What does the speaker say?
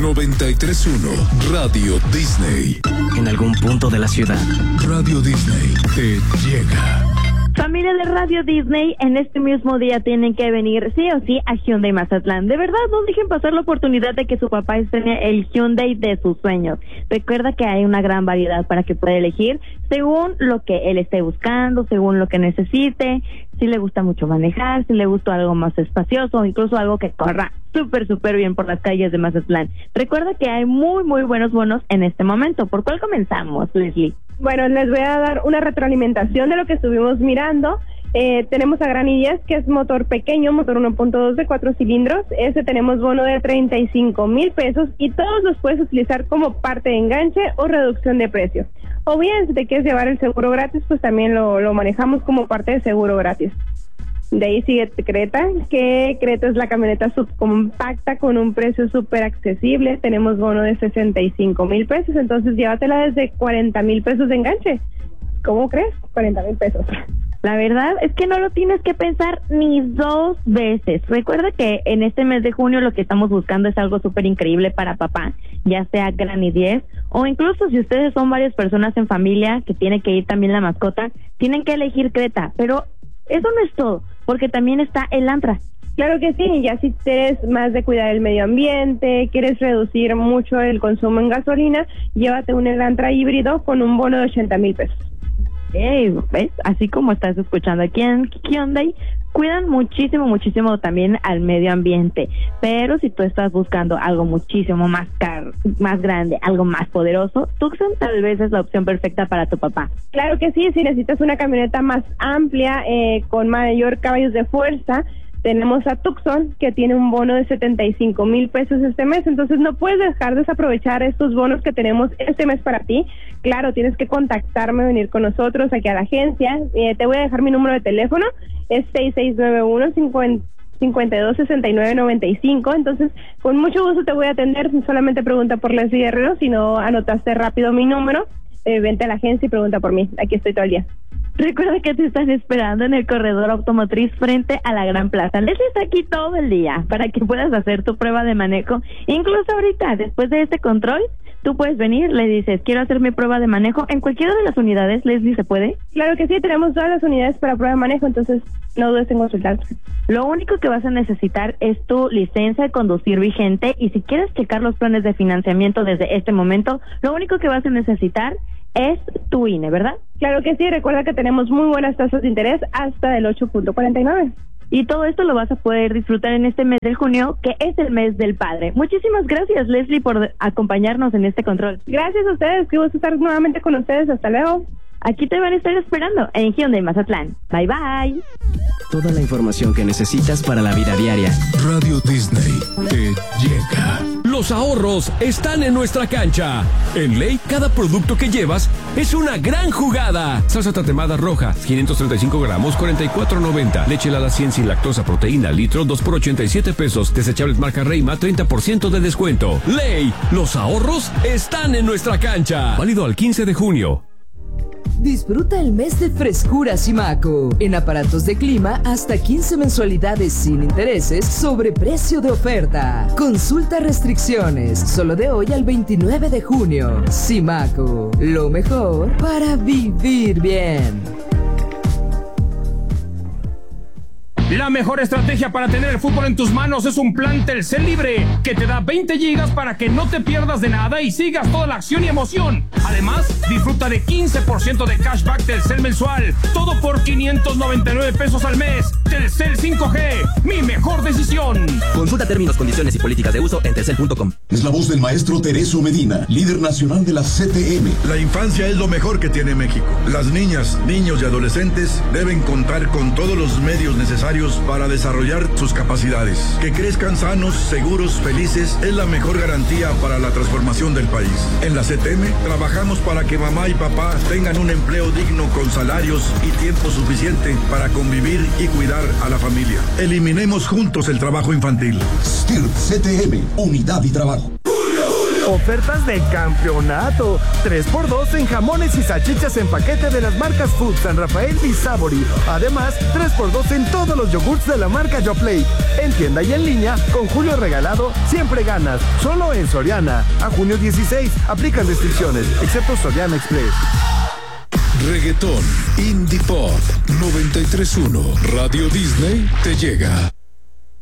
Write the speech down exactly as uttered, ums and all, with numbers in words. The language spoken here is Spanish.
noventa y tres punto uno Radio Disney. En algún punto de la ciudad, Radio Disney te llega. Familia de Radio Disney, en este mismo día tienen que venir sí o sí a Hyundai Mazatlán. De verdad, no dejen pasar la oportunidad de que su papá estrene el Hyundai de sus sueños. Recuerda que hay una gran variedad para que pueda elegir según lo que él esté buscando, según lo que necesite. Si le gusta mucho manejar, si le gusta algo más espacioso o incluso algo que corra súper, súper bien por las calles de Mazatlán. Recuerda que hay muy, muy buenos bonos en este momento. ¿Por cuál comenzamos, Leslie? Bueno, les voy a dar una retroalimentación de lo que estuvimos mirando. Eh, tenemos a Gran i diez, que es motor pequeño, motor uno punto dos de cuatro cilindros. Ese tenemos bono de treinta y cinco mil pesos y todos los puedes utilizar como parte de enganche o reducción de precio. O bien, si te quieres llevar el seguro gratis, pues también lo, lo manejamos como parte de seguro gratis. De ahí sigue Creta, que Creta es la camioneta subcompacta con un precio súper accesible. Tenemos bono de sesenta y cinco mil pesos, entonces llévatela desde cuarenta mil pesos de enganche. ¿Cómo crees? cuarenta mil pesos. La verdad es que no lo tienes que pensar ni dos veces. Recuerda que en este mes de junio lo que estamos buscando es algo súper increíble para papá, ya sea Gran i diez o incluso si ustedes son varias personas en familia que tiene que ir también la mascota, tienen que elegir Creta, pero eso no es todo, porque también está el Antra. Claro que sí, ya si eres más de cuidar el medio ambiente, quieres reducir mucho el consumo en gasolina, llévate un Elantra híbrido con un bono de ochenta mil pesos. Hey, ¿ves? Así como estás escuchando aquí en Hyundai, cuidan muchísimo, muchísimo también al medio ambiente. Pero si tú estás buscando algo muchísimo más caro, más grande, algo más poderoso, Tucson tal vez es la opción perfecta para tu papá. Claro que sí, si necesitas una camioneta más amplia, eh, con mayor caballos de fuerza, tenemos a Tucson, que tiene un bono de setenta y cinco mil pesos este mes, entonces no puedes dejar de desaprovechar estos bonos que tenemos este mes para ti. Claro, tienes que contactarme, venir con nosotros aquí a la agencia. Eh, te voy a dejar mi número de teléfono, es seis seis nueve uno, cinco dos seis nueve nueve cinco, entonces con mucho gusto te voy a atender, no solamente pregunta por Leslie Guerrero, sino anotaste rápido mi número, eh, vente a la agencia y pregunta por mí, aquí estoy todo el día. Recuerda que te están esperando en el corredor automotriz frente a la Gran Plaza. Leslie está aquí todo el día para que puedas hacer tu prueba de manejo. Incluso ahorita, después de este control, tú puedes venir, le dices, quiero hacer mi prueba de manejo. En cualquiera de las unidades, Leslie, ¿se puede? Claro que sí, tenemos todas las unidades para prueba de manejo, entonces no dudes en consultar. Lo único que vas a necesitar es tu licencia de conducir vigente y si quieres checar los planes de financiamiento desde este momento, lo único que vas a necesitar es tu I N E, ¿verdad? Claro que sí, recuerda que tenemos muy buenas tasas de interés hasta del ocho punto cuarenta y nueve. Y todo esto lo vas a poder disfrutar en este mes de junio, que es el mes del padre. Muchísimas gracias, Leslie, por acompañarnos en este control. Gracias a ustedes, que gusto estar nuevamente con ustedes. Hasta luego. Aquí te van a estar esperando en Hyundai Mazatlán. Bye, bye. Toda la información que necesitas para la vida diaria. Radio Disney te llega. Los ahorros están en nuestra cancha. En Ley, cada producto que llevas es una gran jugada. Salsa tatemada roja, quinientos treinta y cinco gramos, cuarenta y cuatro noventa. Leche Lala cien sin lactosa proteína, litro, dos por ochenta y siete pesos. Desechables marca Reima, treinta por ciento de descuento. Ley, los ahorros están en nuestra cancha. Válido al quince de junio. Disfruta el mes de frescura Simaco. En aparatos de clima, hasta quince mensualidades sin intereses sobre precio de oferta. Consulta restricciones. Solo de hoy al veintinueve de junio. Simaco. Lo mejor para vivir bien. La mejor estrategia para tener el fútbol en tus manos es un plan Telcel Libre, que te da veinte gigas para que no te pierdas de nada y sigas toda la acción y emoción. Además, disfruta de quince por ciento de cashback Telcel mensual, todo por quinientos noventa y nueve pesos al mes. Telcel cinco G, mi mejor decisión. Consulta términos, condiciones y políticas de uso en telcel punto com. Es la voz del maestro Tereso Medina, líder nacional de la C T M. La infancia es lo mejor que tiene México. Las niñas, niños y adolescentes deben contar con todos los medios necesarios para desarrollar sus capacidades. Que crezcan sanos, seguros, felices es la mejor garantía para la transformación del país. En la C T M trabajamos para que mamá y papá tengan un empleo digno con salarios y tiempo suficiente para convivir y cuidar a la familia. Eliminemos juntos el trabajo infantil. S T I R C T M, Unidad y Trabajo. Julio, Julio. Ofertas de campeonato. tres por dos en jamones y salchichas en paquete de las marcas Food, San Rafael y Savory. Además, tres por dos en todos los yogurts de la marca YoPlate. En tienda y en línea, con Julio regalado, siempre ganas. Solo en Soriana. A junio dieciséis. Aplican restricciones, excepto Soriana Express. Reggaetón, Indie Pop, noventa y tres punto uno. Radio Disney te llega.